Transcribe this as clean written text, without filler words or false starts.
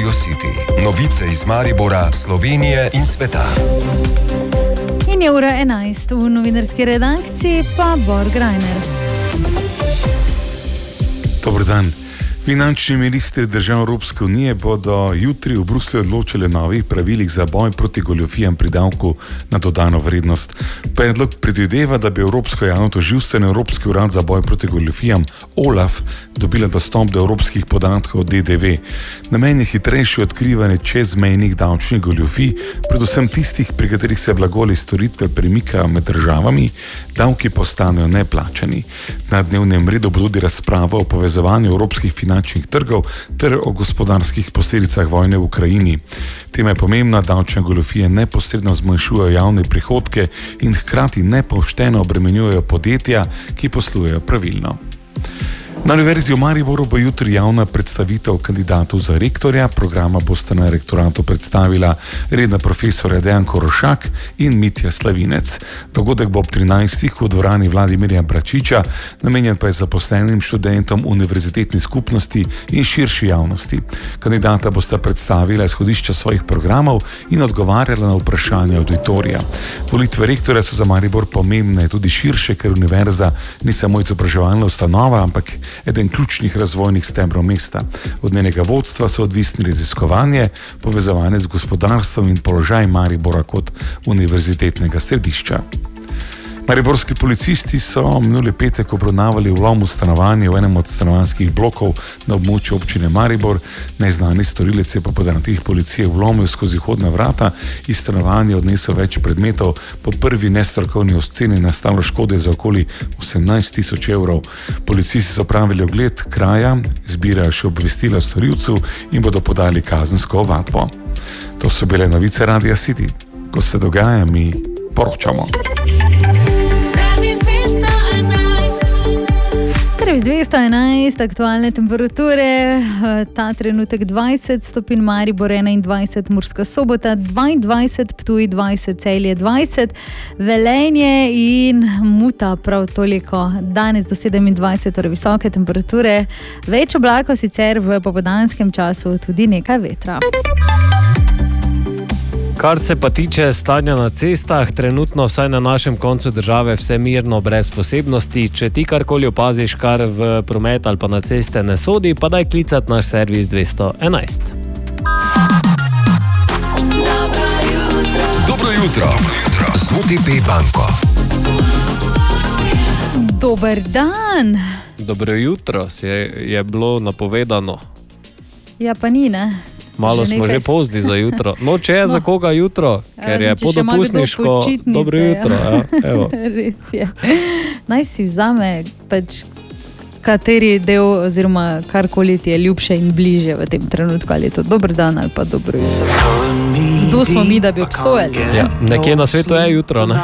Radio City. Novice iz Maribora, Slovenije in sveta. In je ura 11, v novinarski redakciji pa Bor Grajner. Dobar dan. Finančni ministri držav Evropske unije bodo jutri v Bruslju odločili o novih pravilih za boj proti goljufijam pri davku na dodano vrednost. Predlog predvideva, da bi Evropsko javno tožilstvo in Evropski urad za boj proti goljufijam OLAF dobila dostop do evropskih podatkov o DDV. Namen je hitrejše odkrivanje čezmejnih davčnih goljufij, predvsem tistih, pri katerih se blago ali storitve premikajo med državami, davki postanejo neplačani. Na dnevnem redu bo tudi razprava o povezovanju evropskih finančnih trgov ter o gospodarskih posledicah vojne v Ukrajini. Tema je pomembna, davčne goljufije neposredno zmanjšujejo javne prihodke in hkrati nepošteno obremenjujejo podjetja, ki poslujejo pravilno. Na Univerzi v Mariboru bo jutri javna predstavitev kandidatov za rektorja. Programa bosta na rektoratu predstavila redna profesorja Dejan Korošak in Mitja Slavinec. Dogodek bo ob 13. v dvorani Vladimirja Bračiča, namenjen pa je zaposlenim študentom univerzitetni skupnosti in širši javnosti. Kandidata bosta predstavila izhodišča svojih programov in odgovarjala na vprašanja auditorija. Volitve rektorja so za Maribor pomembne tudi širše, ker univerza ni samo izobraževalna ustanova, ampak eden ključnih razvojnih stebrov mesta. Od njenega vodstva so odvisni raziskovanje, povezovanje z gospodarstvom in položaj Maribora kot univerzitetnega središča. Mariborski policisti so minuli petek obravnavali vlom v stanovanje v enem od stanovanjskih blokov na območju občine Maribor. Neznani storilec je po podatkih policije vlomil skozi vhodna vrata, iz stanovanja odnesel več predmetov, po prvi nestrokovni oceni nastalo škode za okoli 18.000 evrov. Policisti so opravili ogled kraja, zbirajo še obvestila storilcu in bodo podali kazensko ovadbo. To so bile novice Radia City. Ko se dogaja, mi poročamo. Servis 211, aktualne temperature, ta trenutek 20 stopinj Maribor, 21 Murska Sobota, 22 Ptuj, 20 Celje, 20 Velenje in Muta prav toliko. Danes do 27, torej visoke temperature, več oblakov, sicer v popoldanskem času tudi nekaj vetra. Kar se pa tiče stanja na cestah, trenutno vsaj na našem koncu države vse mirno, brez posebnosti. Če ti karkoli opaziš, kar v promet ali pa na ceste ne sodi, pa daj klicati naš servis 211. Dobro jutro. Z OTP banko. Dober dan. Dobro jutro, je bilo napovedano. Ja, pa ni, ne? Malo smo že pozni za jutro. No, če je za koga jutro, ker je podopustniško. Dobro jutro. Ja, evo. Res je. Naj si vzame pač kateri del oziroma karkoli ti je ljubše in bliže v tem trenutku, ali je to dober dan ali pa dobro jutro. Kdo smo mi, da bi obsojali? Ja, nekje na svetu je jutro, ne?